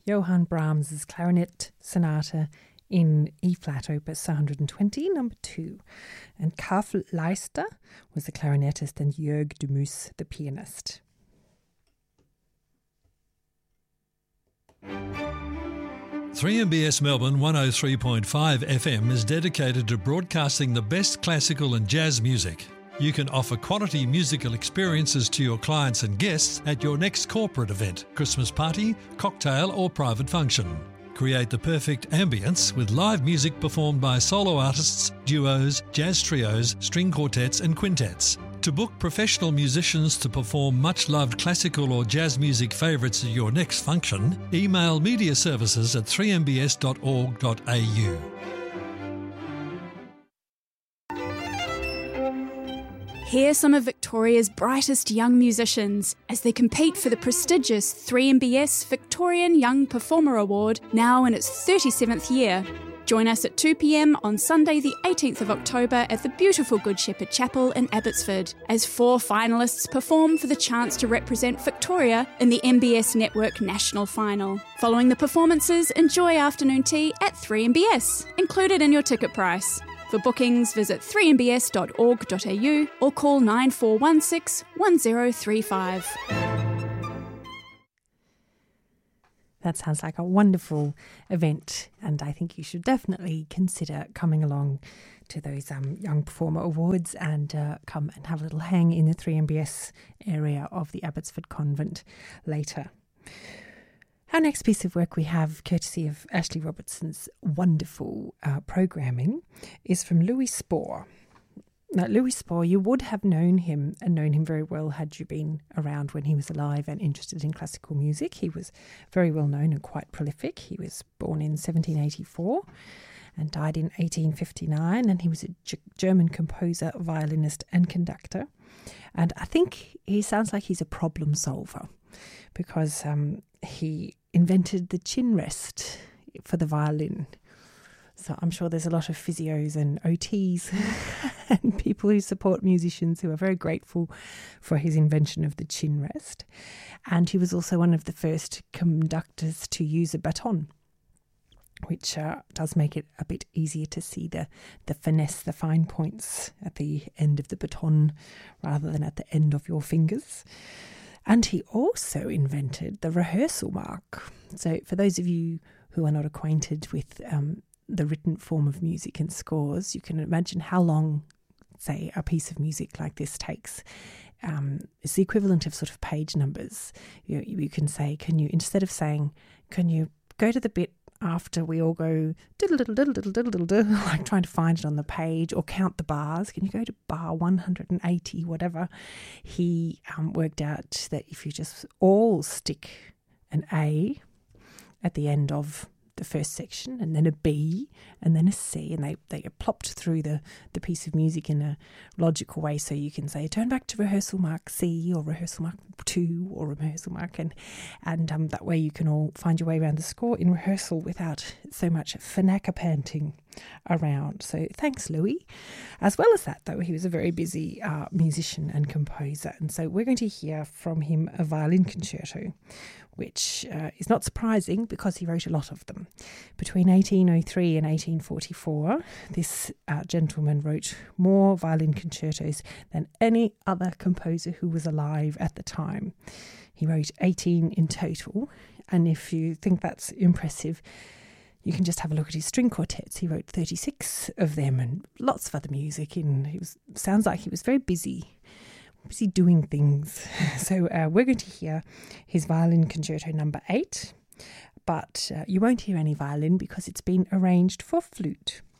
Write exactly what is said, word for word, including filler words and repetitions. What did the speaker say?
Johann Brahms's Clarinet Sonata in E-flat, opus one hundred twenty, number two. And Karl Leister was the clarinetist and Jörg de Muss the pianist. three M B S Melbourne one oh three point five F M is dedicated to broadcasting the best classical and jazz music. You can offer quality musical experiences to your clients and guests at your next corporate event, Christmas party, cocktail or private function. Create the perfect ambience with live music performed by solo artists, duos, jazz trios, string quartets and quintets. To book professional musicians to perform much-loved classical or jazz music favourites at your next function, email media services at three m b s dot org dot a u. Hear some of Victoria's brightest young musicians as they compete for the prestigious three M B S Victorian Young Performer Award, now in its thirty-seventh year. Join us at two p m on Sunday the eighteenth of October at the beautiful Good Shepherd Chapel in Abbotsford, as four finalists perform for the chance to represent Victoria in the M B S Network National Final. Following the performances, enjoy afternoon tea at three M B S, included in your ticket price. For bookings, visit three m b s dot org dot a u or call nine four one six, one zero three five. That sounds like a wonderful event, and I think you should definitely consider coming along to those um, Young Performer Awards and uh, come and have a little hang in the three M B S area of the Abbotsford Convent later. Our next piece of work we have, courtesy of Ashley Robertson's wonderful uh, programming, is from Louis Spohr. Now, Louis Spohr, you would have known him and known him very well had you been around when he was alive and interested in classical music. He was very well known and quite prolific. He was born in seventeen eighty-four and died in eighteen fifty-nine, and he was a G- German composer, violinist and conductor. And I think he sounds like he's a problem solver because um, he invented the chin rest for the violin. So I'm sure there's a lot of physios and O Ts and people who support musicians who are very grateful for his invention of the chin rest. And he was also one of the first conductors to use a baton, which uh, does make it a bit easier to see the, the finesse, the fine points at the end of the baton rather than at the end of your fingers. And he also invented the rehearsal mark. So for those of you who are not acquainted with um, the written form of music and scores, you can imagine how long, say, a piece of music like this takes. Um, it's the equivalent of sort of page numbers. You, you can say, can you, instead of saying, can you go to the bit after we all go diddle diddle diddle diddle diddle diddle diddle, like trying to find it on the page or count the bars, can you go to bar one hundred eighty, whatever? He um, worked out that if you just all stick an A at the end of the first section and then a B and then a C, and they, they are plopped through the, the piece of music in a logical way, so you can say turn back to rehearsal mark C or rehearsal mark two or rehearsal mark, and and um, that way you can all find your way around the score in rehearsal without so much fanaka-panting around. So thanks, Louis. As well as that, though, he was a very busy uh, musician and composer, and so we're going to hear from him a violin concerto, which uh, is not surprising because he wrote a lot of them. Between eighteen oh three and eighteen forty-four, this uh, gentleman wrote more violin concertos than any other composer who was alive at the time. He wrote eighteen in total, and if you think that's impressive, you can just have a look at his string quartets. He wrote thirty-six of them and lots of other music. And he was sounds like he was very busy. busy doing things. So uh, we're going to hear his violin concerto number eight, but uh, you won't hear any violin because it's been arranged for flute.